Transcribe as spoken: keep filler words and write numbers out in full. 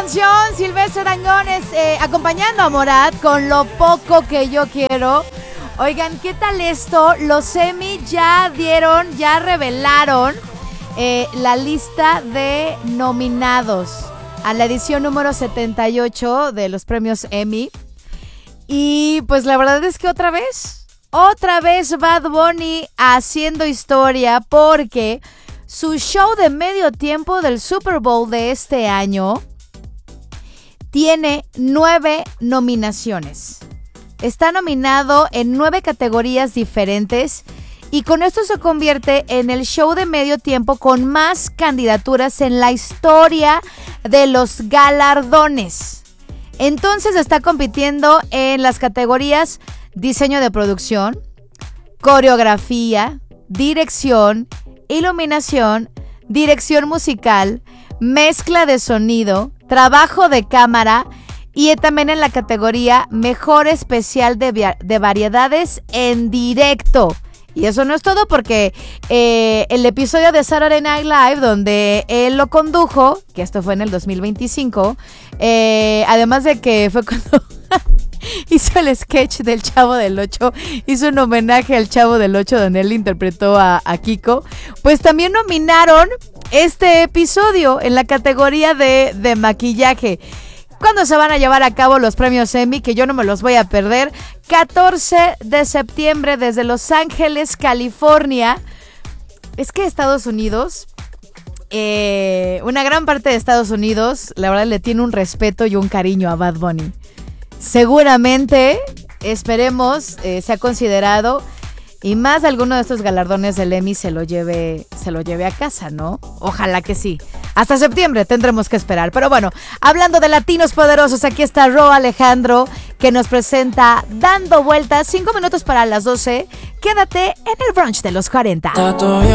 canción, Silvestre Dangones, eh, acompañando a Morat con Lo Poco Que Yo Quiero. Oigan, ¿qué tal esto? Los Emmy ya dieron, ya revelaron eh, la lista de nominados a la edición número setenta y ocho de los premios Emmy. Y pues la verdad es que otra vez, otra vez Bad Bunny haciendo historia, porque su show de medio tiempo del Super Bowl de este año tiene nueve nominaciones. Está nominado en nueve categorías diferentes y con esto se convierte en el show de medio tiempo con más candidaturas en la historia de los galardones. Entonces está compitiendo en las categorías diseño de producción, coreografía, dirección, iluminación, dirección musical, mezcla de sonido, trabajo de cámara y también en la categoría mejor especial de, via- de variedades en directo. Y eso no es todo, porque eh, el episodio de Saturday Night Live donde él lo condujo, que esto fue en el dos mil veinticinco, eh, además de que fue cuando hizo el sketch del Chavo del Ocho, hizo un homenaje al Chavo del Ocho donde él interpretó a, a Kiko, pues también nominaron este episodio en la categoría de, de maquillaje. ¿Cuándo se van a llevar a cabo los premios Emmy? Que yo no me los voy a perder. catorce de septiembre desde Los Ángeles, California. Es que Estados Unidos, eh, una gran parte de Estados Unidos, la verdad le tiene un respeto y un cariño a Bad Bunny. Seguramente, esperemos, eh, sea considerado y más de alguno de estos galardones del Emmy se lo lleve, se lo lleve a casa, ¿no? Ojalá que sí. Hasta septiembre tendremos que esperar. Pero bueno, hablando de latinos poderosos, aquí está Ro Alejandro, que nos presenta Dando Vueltas, cinco minutos para las doce. Quédate en el brunch de los cuarenta.